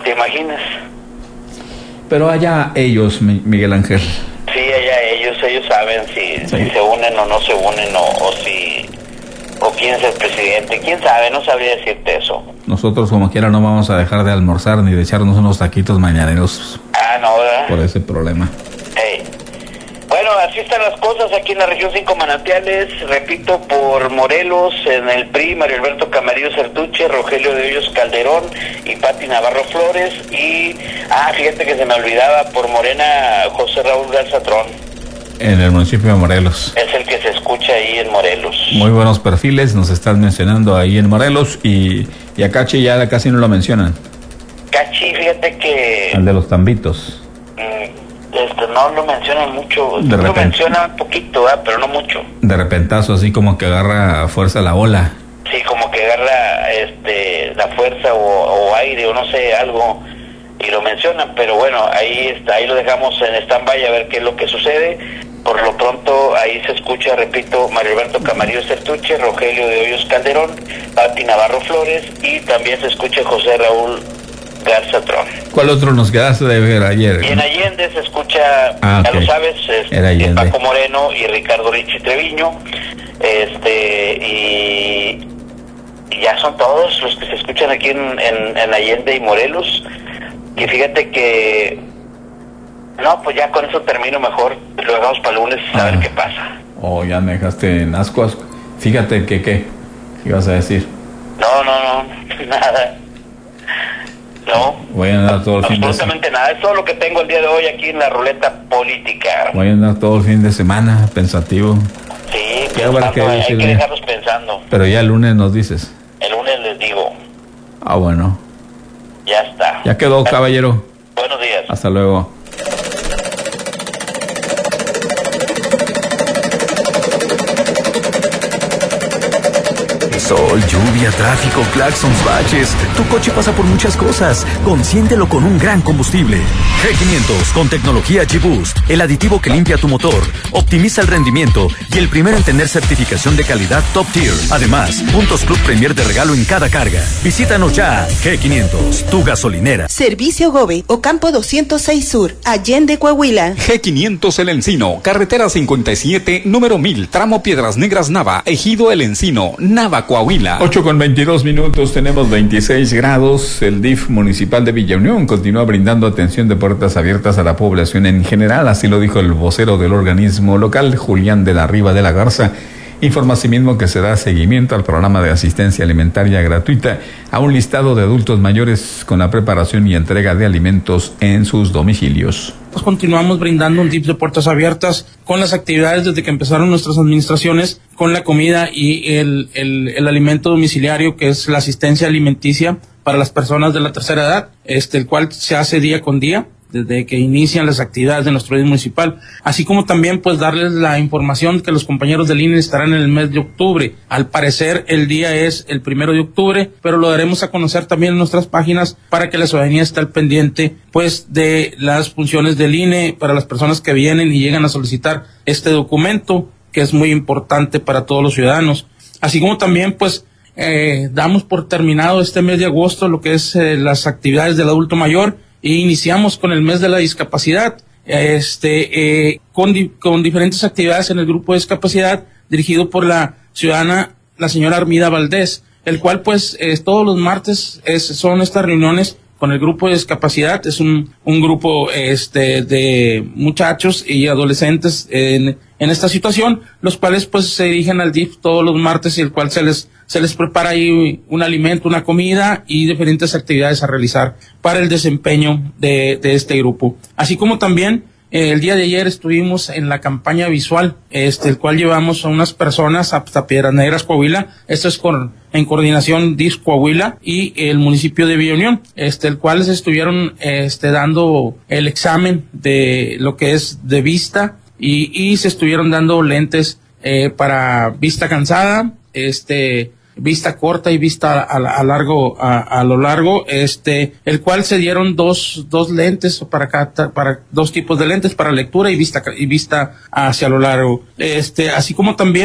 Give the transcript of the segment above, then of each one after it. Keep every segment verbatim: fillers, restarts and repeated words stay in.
¿Te imaginas? Pero allá ellos, Miguel Ángel. Sí, allá ellos, ellos saben si, sí. si se unen o no se unen, o, o si, o quién es el presidente, quién sabe, no sabría decirte eso. Nosotros como quiera no vamos a dejar de almorzar ni de echarnos unos taquitos mañaneros. Ah, no, ¿verdad? Por ese problema. Hey. Bueno, así están las cosas aquí en la región Cinco Manantiales, repito, por Morelos, en el P R I, Mario Alberto Camarillo Certuche, Rogelio de Hoyos Calderón y Pati Navarro Flores, y, ah, fíjate que se me olvidaba, por Morena, José Raúl Garzatrón. En el municipio de Morelos. Es el que se escucha ahí en Morelos. Muy buenos perfiles nos están mencionando ahí en Morelos, y, y a Cachi ya casi no lo mencionan. Cachi, fíjate que... El de los tambitos. Mmm, Este, no lo mencionan mucho, de lo mencionan poquito, ¿eh? Pero no mucho. De repentazo, así como que agarra fuerza la ola. Sí, como que agarra este la fuerza o, o aire o no sé, algo, y lo mencionan, pero bueno, ahí está, ahí lo dejamos en stand-by a ver qué es lo que sucede. Por lo pronto ahí se escucha, repito, Mario Alberto Camarillo Certuche, Rogelio de Hoyos Calderón, Pati Navarro Flores, y también se escucha José Raúl Garzatrón. ¿Cuál otro nos quedaste de ver ayer? Y en Allende se escucha, ah, ya okay. lo sabes, este, Paco Moreno y Ricardo Richie Treviño, este, y, y ya son todos los que se escuchan aquí en, en, en Allende y Morelos. Y fíjate que, no, pues ya con eso termino mejor, lo dejamos para el lunes a ah. ver qué pasa. Oh, ya me dejaste en ascuas. Fíjate que, ¿qué? ¿Qué ibas a decir? No, no, no, nada. No, voy a andar todo el fin de absolutamente nada. Es todo lo que tengo el día de hoy aquí en la ruleta política. Voy a andar todo el fin de semana pensativo. Sí, pensando, que hay que dejarlos pensando. Pero ya el lunes nos dices. El lunes les digo. Ah, bueno. Ya está. Ya quedó, caballero. Buenos días. Hasta luego. Sol, lluvia, tráfico, claxons, baches. Tu coche pasa por muchas cosas. Consiéntelo con un gran combustible. G quinientos con tecnología G-Boost, el aditivo que limpia tu motor, optimiza el rendimiento y el primero en tener certificación de calidad Top Tier. Además, puntos Club Premier de regalo en cada carga. Visítanos ya. G quinientos, tu gasolinera. Servicio Gobe, Ocampo doscientos seis Sur, Allende, Coahuila. G quinientos El Encino, carretera cincuenta y siete, número mil, tramo Piedras Negras Nava, Ejido El Encino, Nava, Coahuila. ocho con veintidós minutos, tenemos veintiséis grados. El D I F municipal de Villa Unión continúa brindando atención de puertas abiertas a la población en general, así lo dijo el vocero del organismo local, Julián de la Riva de la Garza. Informa asimismo que se da seguimiento al programa de asistencia alimentaria gratuita a un listado de adultos mayores con la preparación y entrega de alimentos en sus domicilios. Continuamos brindando un D I F de puertas abiertas con las actividades desde que empezaron nuestras administraciones, con la comida y el, el, el alimento domiciliario, que es la asistencia alimenticia para las personas de la tercera edad, este, el cual se hace día con día, desde que inician las actividades de nuestro D I F municipal, así como también pues darles la información que los compañeros del I N E estarán en el mes de octubre. Al parecer el día es el primero de octubre, pero lo daremos a conocer también en nuestras páginas para que la ciudadanía esté al pendiente pues de las funciones del I N E para las personas que vienen y llegan a solicitar este documento, que es muy importante para todos los ciudadanos. Así como también pues eh, damos por terminado este mes de agosto lo que es eh, las actividades del adulto mayor, e iniciamos con el mes de la discapacidad, este, eh, con, di, con diferentes actividades en el grupo de discapacidad dirigido por la ciudadana, la señora Armida Valdés, el cual pues eh, todos los martes es, son estas reuniones con el grupo de discapacidad. Es un, un grupo este, de muchachos y adolescentes en, en esta situación, los cuales pues se dirigen al D I F todos los martes, y el cual se les se les prepara ahí un alimento, una comida y diferentes actividades a realizar para el desempeño de, de este grupo. Así como también eh, el día de ayer estuvimos en la campaña visual, este, el cual llevamos a unas personas hasta Piedras Negras, Coahuila. Esto es con, en coordinación D I F Coahuila y el municipio de Villa Unión, este, el cual se estuvieron este, dando el examen de lo que es de vista y, y se estuvieron dando lentes eh, para vista cansada, este, vista corta y vista a, a largo, a, a lo largo, este, el cual se dieron dos, dos lentes para cada, para dos tipos de lentes, para lectura y vista, y vista hacia lo largo. Este, así como también,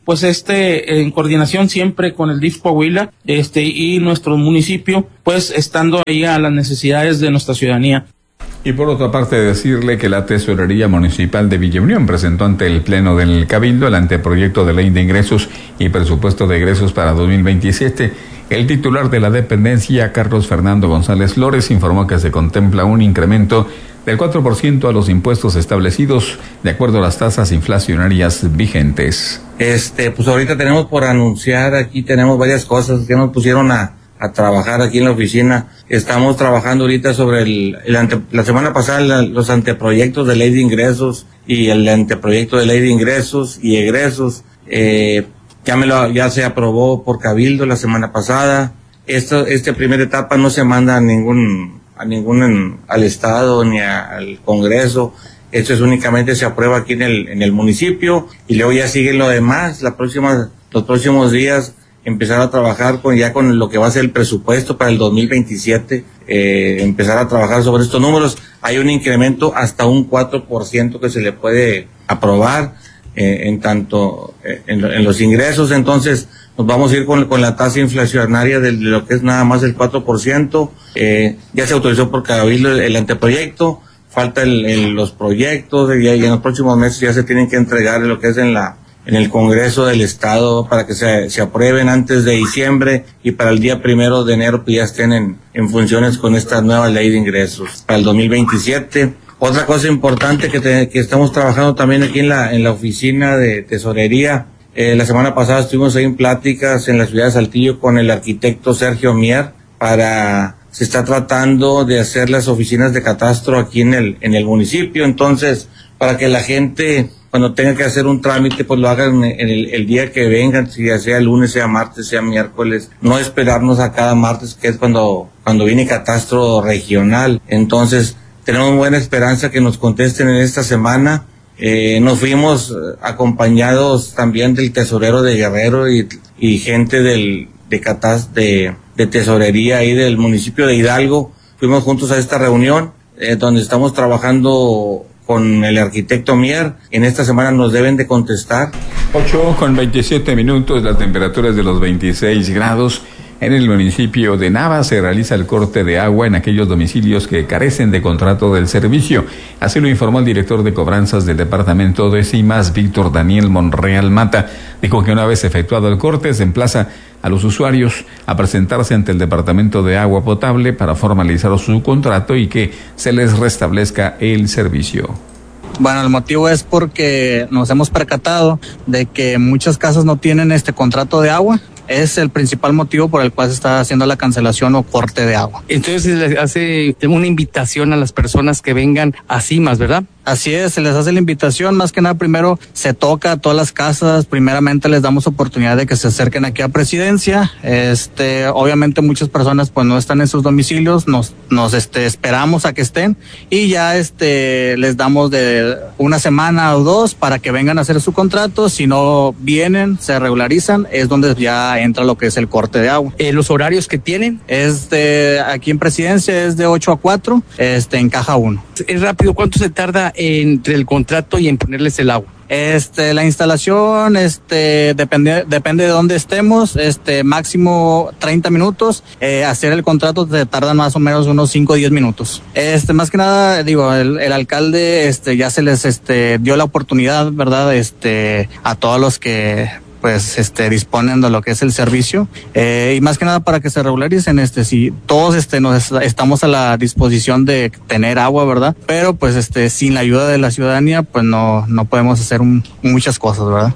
pues este, en coordinación siempre con el D I F Coahuila, este, y nuestro municipio, pues estando ahí a las necesidades de nuestra ciudadanía. Y por otra parte, decirle que la Tesorería Municipal de Villa Unión presentó ante el Pleno del Cabildo el anteproyecto de Ley de Ingresos y Presupuesto de Egresos para dos mil veintisiete. El titular de la dependencia, Carlos Fernando González Flores, informó que se contempla un incremento del cuatro por ciento a los impuestos establecidos de acuerdo a las tasas inflacionarias vigentes. Este, pues ahorita tenemos por anunciar, aquí tenemos varias cosas que nos pusieron a a trabajar aquí en la oficina. Estamos trabajando ahorita sobre el, el ante, la semana pasada la, los anteproyectos de ley de ingresos y el anteproyecto de ley de ingresos y egresos. Eh, ya me lo, ya se aprobó por Cabildo la semana pasada. Esto, esta primera etapa no se manda a ningún, a ningún, al Estado ni a, al Congreso. Esto es únicamente se aprueba aquí en el, en el municipio y luego ya sigue lo demás. La próxima, los próximos días empezar a trabajar con ya con lo que va a ser el presupuesto para el dos mil veintisiete, eh, empezar a trabajar sobre estos números. Hay un incremento hasta un cuatro por ciento que se le puede aprobar eh, en tanto eh, en, en los ingresos. Entonces nos vamos a ir con, con la tasa inflacionaria de, de lo que es nada más el cuatro por ciento. Eh, ya se autorizó por Cabildo el, el anteproyecto, falta el, el, los proyectos y, y en los próximos meses ya se tienen que entregar lo que es en la en el Congreso del Estado para que se, se aprueben antes de diciembre y para el día primero de enero pues ya estén en, en funciones con esta nueva ley de ingresos para el dos mil veintisiete. Otra cosa importante que, te, que estamos trabajando también aquí en la, en la oficina de tesorería, eh, la semana pasada estuvimos ahí en pláticas en la ciudad de Saltillo con el arquitecto Sergio Mier para, se está tratando de hacer las oficinas de catastro aquí en el, en el municipio, entonces para que la gente cuando tenga que hacer un trámite, pues lo hagan en el, el día que vengan, si ya sea lunes, sea martes, sea miércoles, no esperarnos a cada martes, que es cuando, cuando viene catastro regional. Entonces, tenemos buena esperanza que nos contesten en esta semana. Eh, nos fuimos acompañados también del tesorero de Guerrero y, y gente del, de catast, de, de tesorería ahí del municipio de Hidalgo. Fuimos juntos a esta reunión, eh, donde estamos trabajando con el arquitecto Mier. En esta semana nos deben de contestar. ocho con veintisiete minutos, la temperatura es de los veintiséis grados. En el municipio de Nava se realiza el corte de agua en aquellos domicilios que carecen de contrato del servicio. Así lo informó el director de cobranzas del departamento de CIMAS, Víctor Daniel Monreal Mata. Dijo que una vez efectuado el corte se emplaza a los usuarios a presentarse ante el Departamento de Agua Potable para formalizar su contrato y que se les restablezca el servicio. Bueno, el motivo es porque nos hemos percatado de que muchas casas no tienen este contrato de agua. Es el principal motivo por el cual se está haciendo la cancelación o corte de agua. Entonces se les hace una invitación a las personas que vengan a CIMAS, ¿verdad? Así es, se les hace la invitación, más que nada primero se toca a todas las casas, primeramente les damos oportunidad de que se acerquen aquí a Presidencia, este, obviamente muchas personas pues no están en sus domicilios, nos, nos este, esperamos a que estén y ya este, les damos de una semana o dos para que vengan a hacer su contrato, si no vienen, se regularizan, es donde ya entra lo que es el corte de agua. Eh, ¿Los horarios que tienen? Este, aquí en Presidencia es de ocho a cuatro, este, en caja uno. Es rápido, ¿cuánto se tarda entre el contrato y en ponerles el agua? Este, la instalación, este, depende, depende de dónde estemos, este, máximo treinta minutos, eh, hacer el contrato te tarda más o menos unos cinco o diez minutos. Este, más que nada, digo, el, el alcalde, este, ya se les, este, dio la oportunidad, ¿verdad? Este, a todos los que, pues este disponen de lo que es el servicio eh, y más que nada para que se regularicen, este si todos este nos estamos a la disposición de tener agua, ¿verdad? Pero pues este sin la ayuda de la ciudadanía pues no no podemos hacer un, muchas cosas, ¿verdad?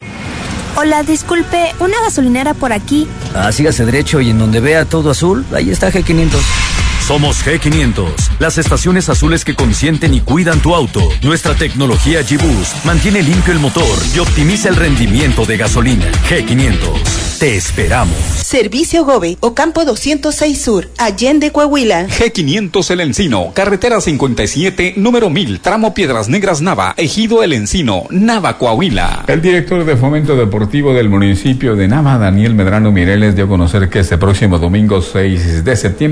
Hola, disculpe, ¿una gasolinera por aquí? Ah, sígase derecho y en donde vea todo azul, ahí está G quinientos. Somos G quinientos, las estaciones azules que consienten y cuidan tu auto. Nuestra tecnología G-Boost mantiene limpio el motor y optimiza el rendimiento de gasolina. G quinientos, te esperamos. Servicio Gobe, Ocampo doscientos seis Sur, Allende, Coahuila. G quinientos El Encino, carretera cincuenta y siete, número mil, tramo Piedras Negras Nava, Ejido El Encino, Nava, Coahuila. El director de Fomento Deportivo del municipio de Nava, Daniel Medrano Mireles, dio a conocer que este próximo domingo seis de septiembre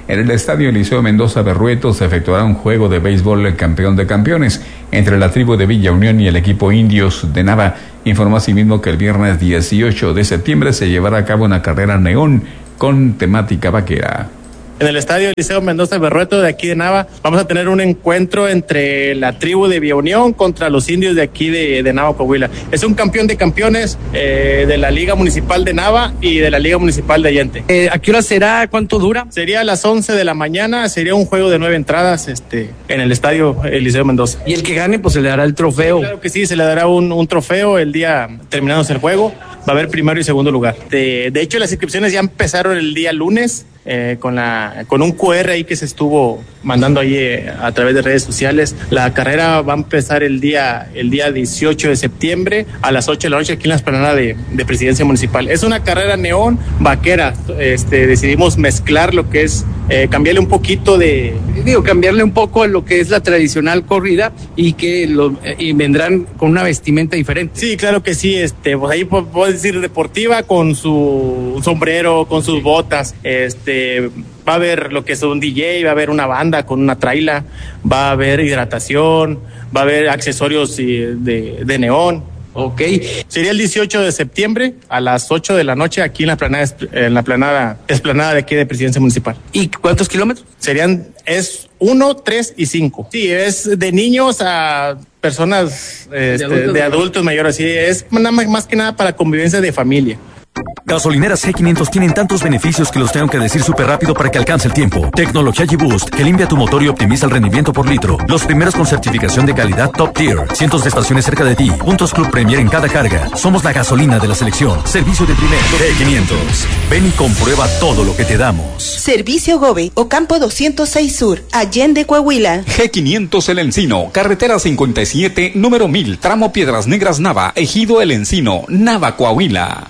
En el estadio Eliseo Mendoza Berrueto se efectuará un juego de béisbol el campeón de campeones entre la tribu de Villa Unión y el equipo Indios de Nava. Informó asimismo que el viernes dieciocho de septiembre se llevará a cabo una carrera neón con temática vaquera. En el estadio Eliseo Mendoza Berrueto de aquí de Nava vamos a tener un encuentro entre la tribu de Villa Unión contra los indios de aquí de, de Nava, Coahuila. Es un campeón de campeones eh, de la Liga Municipal de Nava y de la Liga Municipal de Allende. Eh, ¿A qué hora será? ¿Cuánto dura? Sería a las once de la mañana, sería un juego de nueve entradas este, en el estadio Eliseo Mendoza. Y el que gane pues se le dará el trofeo. Sí, claro que sí, se le dará un, un trofeo el día terminados el juego. Va a haber primero y segundo lugar. De, de hecho, las inscripciones ya empezaron el día lunes eh, con la con un cu erre ahí que se estuvo mandando ahí eh, a través de redes sociales. La carrera va a empezar el día el día dieciocho de septiembre a las ocho de la noche aquí en la explanada de, de Presidencia Municipal. Es una carrera neón vaquera. Este, decidimos mezclar lo que es eh, cambiarle un poquito de digo cambiarle un poco a lo que es la tradicional corrida y que lo, eh, y vendrán con una vestimenta diferente. Sí, claro que sí. Este, pues ahí puedo decir deportiva con su sombrero, con sus botas. Este, va a haber lo que es un D J, va a haber una banda con una traila, va a haber hidratación, va a haber accesorios de, de neón. Ok. Sería el dieciocho de septiembre a las ocho de la noche aquí en la planada, en la planada, esplanada de aquí de Presidencia Municipal. ¿Y cuántos kilómetros? Serían, es uno, tres y cinco. Sí, es de niños a personas este, de adultos, de adultos mayores. Sí, es más, más que nada para convivencia de familia. Gasolineras G quinientos tienen tantos beneficios que los tengo que decir súper rápido para que alcance el tiempo. Tecnología G-Boost, que limpia tu motor y optimiza el rendimiento por litro. Los primeros con certificación de calidad Top Tier. Cientos de estaciones cerca de ti. Puntos Club Premier en cada carga. Somos la gasolina de la selección. Servicio de primer. G quinientos. Ven y comprueba todo lo que te damos. Servicio Gobe, Ocampo doscientos seis Sur, Allende, Coahuila. G quinientos El Encino, carretera cincuenta y siete, número mil, tramo Piedras Negras Nava, Ejido El Encino, Nava, Coahuila.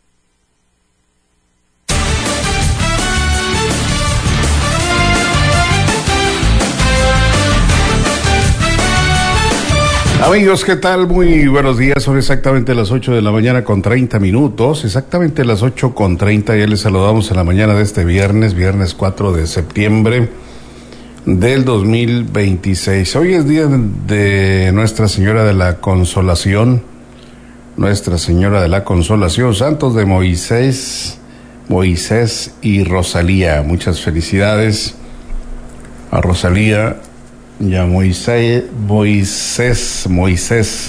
Amigos, ¿qué tal? Muy buenos días, son exactamente las ocho de la mañana con treinta minutos, exactamente las ocho con treinta, ya les saludamos en la mañana de este viernes, viernes cuatro de septiembre del dos mil veintiséis. Hoy es día de Nuestra Señora de la Consolación, Nuestra Señora de la Consolación, santos de Moisés, Moisés y Rosalía. Muchas felicidades a Rosalía y a Moisés, Moisés, Moisés.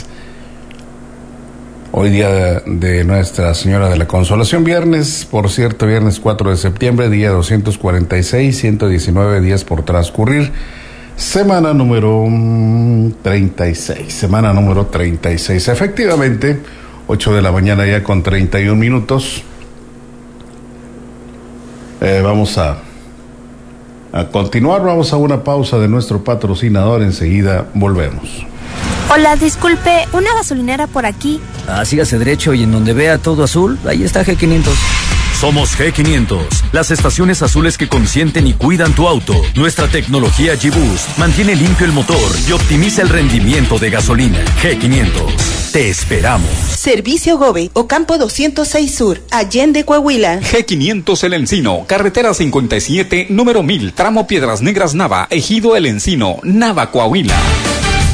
Hoy día de, de Nuestra Señora de la Consolación, viernes, por cierto, viernes cuatro de septiembre, día doscientos cuarenta y seis, ciento diecinueve días por transcurrir, semana número treinta y seis, semana número treinta y seis, efectivamente, ocho de la mañana ya con treinta y un minutos. Eh, vamos a A continuar, vamos a una pausa de nuestro patrocinador, enseguida volvemos. Hola, disculpe, ¿una gasolinera por aquí? Ah, sígase derecho y en donde vea todo azul, ahí está G quinientos. Somos G quinientos, las estaciones azules que consienten y cuidan tu auto. Nuestra tecnología G-Boost mantiene limpio el motor y optimiza el rendimiento de gasolina. G quinientos, te esperamos. Servicio Gobe, Ocampo doscientos seis Sur, Allende, Coahuila. G quinientos El Encino, carretera cincuenta y siete, número mil, tramo Piedras Negras Nava, Ejido El Encino, Nava, Coahuila.